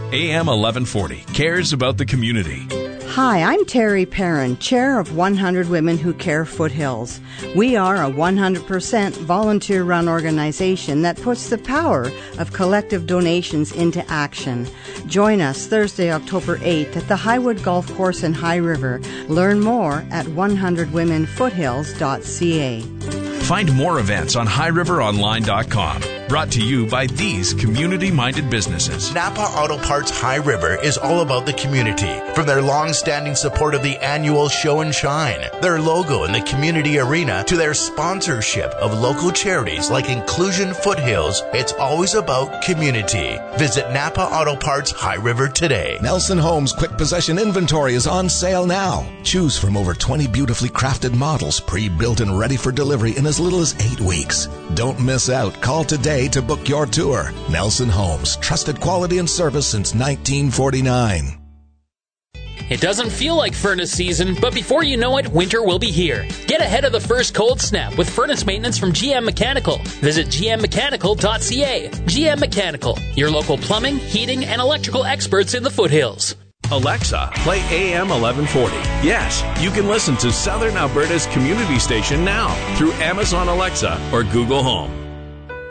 AM 1140 cares about the community. Hi, I'm Terry Perrin, chair of 100 Women Who Care Foothills. We are a 100% volunteer-run organization that puts the power of collective donations into action. Join us Thursday, October 8th at the Highwood Golf Course in High River. Learn more at 100womenfoothills.ca. Find more events on highriveronline.com. Brought to you by these community-minded businesses. Napa Auto Parts High River is all about the community. From their long-standing support of the annual Show and Shine, their logo in the community arena, to their sponsorship of local charities like Inclusion Foothills, it's always about community. Visit Napa Auto Parts High River today. Nelson Homes Quick Possession Inventory is on sale now. Choose from over 20 beautifully crafted models, pre-built and ready for delivery in as little as 8 weeks. Don't miss out. Call today to book your tour. Nelson Homes, trusted quality and service since 1949. It doesn't feel like furnace season, but before you know it, winter will be here. Get ahead of the first cold snap with furnace maintenance from GM Mechanical. Visit gmmechanical.ca. GM Mechanical, your local plumbing, heating, and electrical experts in the foothills. Alexa, play AM 1140. Yes, you can listen to Southern Alberta's community station now through Amazon Alexa or Google Home.